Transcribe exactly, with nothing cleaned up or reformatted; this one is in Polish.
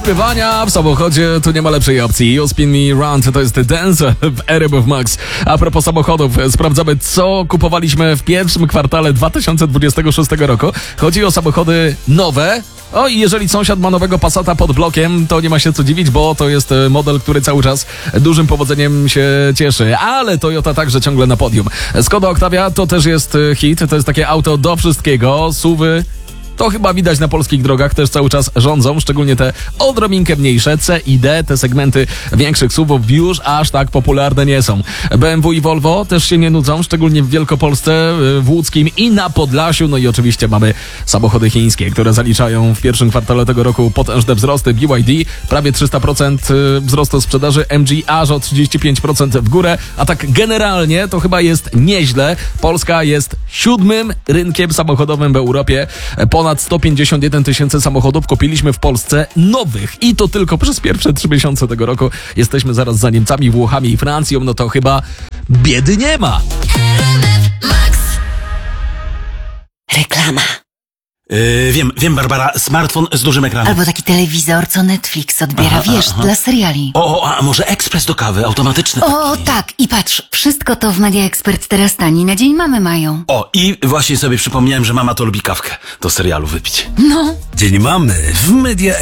śpiewania w samochodzie tu nie ma lepszej opcji. You Spin Me Round to jest Dance w R M F Max. A propos samochodów, sprawdzamy, co kupowaliśmy w pierwszym kwartale dwa tysiące dwudziestego szóstego roku. Chodzi o samochody nowe. O, i jeżeli sąsiad ma nowego Passata pod blokiem, to nie ma się co dziwić, bo to jest model, który cały czas dużym powodzeniem się cieszy. Ale Toyota także ciągle na podium. Skoda Octavia to też jest hit, to jest takie auto do wszystkiego. SUVy to chyba widać na polskich drogach, też cały czas rządzą, szczególnie te odrobinkę mniejsze, C i D, te segmenty większych SUVów już aż tak popularne nie są. B M W i Volvo też się nie nudzą, szczególnie w Wielkopolsce, w Łódzkim i na Podlasiu. No i oczywiście mamy samochody chińskie, które zaliczają w pierwszym kwartale tego roku potężne wzrosty. B Y D prawie trzysta procent wzrostu sprzedaży, M G aż o trzydzieści pięć procent w górę, a tak generalnie to chyba jest nieźle. Polska jest siódmym rynkiem samochodowym w Europie. Ponad Ponad sto pięćdziesiąt jeden tysięcy samochodów kupiliśmy w Polsce nowych i to tylko przez pierwsze trzy miesiące tego roku. Jesteśmy zaraz za Niemcami, Włochami i Francją, no to chyba biedy nie ma. Reklama. Yy, wiem, wiem, Barbara, smartfon z dużym ekranem. Albo taki telewizor, co Netflix odbiera, Aha, wiesz, aha. dla seriali. O, o, a może ekspres do kawy, automatyczny O, taki. tak, i patrz, wszystko to w Media Expert teraz taniej, na dzień mamy mają. O, i właśnie sobie przypomniałem, że mama to lubi kawkę do serialu wypić. No. Dzień mamy w Media